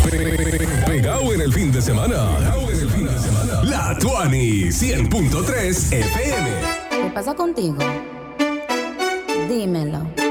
Pegado en el fin de semana. La Tuani 100.3 FM. ¿Qué pasa contigo? Dímelo.